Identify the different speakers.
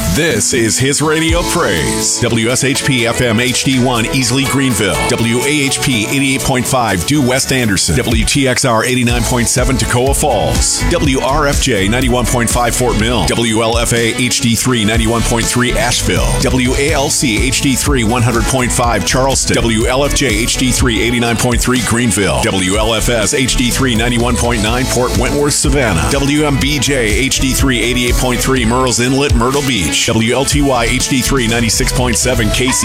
Speaker 1: This is His Radio Praise. WSHP FM HD1 Easley Greenville. WAHP 88.5 Due West Anderson. WTXR 89.7 Toccoa Falls. WRFJ 91.5 Fort Mill. WLFA HD3 91.3 Asheville. WALC HD3 100.5 Charleston. WLFJ HD3 89.3 Greenville. WLFS HD3 91.9 Port Wentworth Savannah. WMBJ HD3 88.3 Murrells Inlet Myrtle Beach. WLTY HD3 96.7 KC